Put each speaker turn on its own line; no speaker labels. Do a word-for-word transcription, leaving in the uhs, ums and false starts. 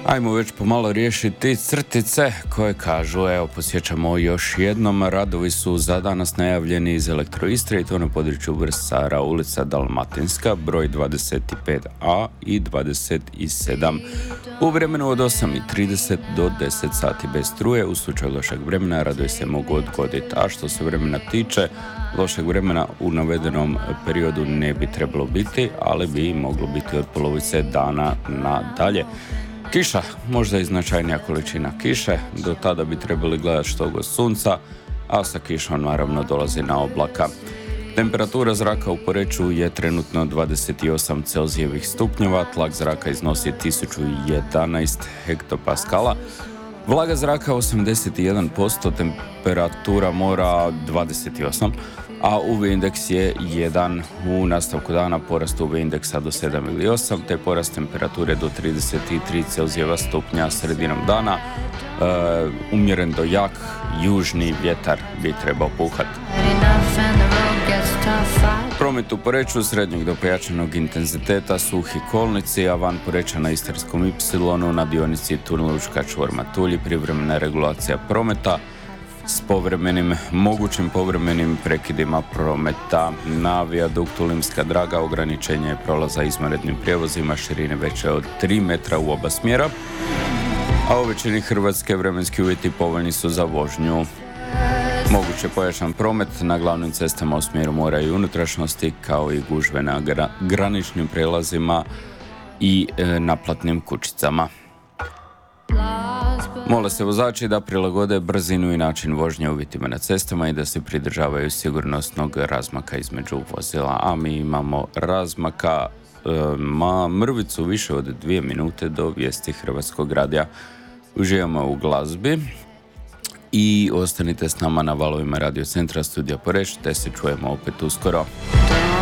Ajmo već pomalo riješiti crtice koje kažu, evo, posjećamo još jednom, radovi su za danas najavljeni iz Elektroistre i to na području Vrsara, ulica Dalmatinska, broj dvadeset pet a i dvadeset sedam. U vremenu od osam i trideset do deset sati bez struje, u slučaju lošeg vremena radovi se mogu odgoditi, a što se vremena tiče, lošeg vremena u navedenom periodu ne bi trebalo biti, ali bi moglo biti od polovice dana nadalje. Kiša, možda i značajnija količina kiše, do tada bi trebali gledati što god sunca, a sa kišom naravno dolazi na oblaka. Temperatura zraka u Poreču je trenutno dvadeset osam Celzijevih stupnjeva, tlak zraka iznosi tisuću jedanaest hektopaskala, vlaga zraka osamdeset jedan posto, temperatura mora dvadeset osam, a U V indeks je jedan. U nastavku dana porast U V indeksa do sedam ili osam, te porast temperature do trideset tri Celzijeva stupnja sredinom dana. E, umjeren do jak južni vjetar bi trebao puhati. Promet u Poreču srednjeg do pojačanog intenziteta, suhi kolnici, a van Poreča na Istarskom Y na dionici tunel Učka čvor Matulji privremena regulacija prometa s povremenim, mogućim povremenim prekidima prometa. Na vijaduktu Limska Draga ograničenje je prolaza izvanrednim prijevozima širine veće od tri metra u oba smjera, a u većini Hrvatske vremenski uvjeti povoljni su za vožnju. Moguće pojačan promet na glavnim cestama u smjeru mora i unutrašnjosti, kao i gužve na gra- graničnim prijelazima i e, naplatnim kućicama. Mole se vozači da prilagode brzinu i način vožnje uvjetima na cestama i da se pridržavaju sigurnosnog razmaka između vozila. A mi imamo razmaka e, ma mrvicu više od dvije minute do vijesti Hrvatskog radija. Uživamo u glazbi i ostanite s nama na valovima Radio Centra Studija Poreć, te se čujemo opet uskoro.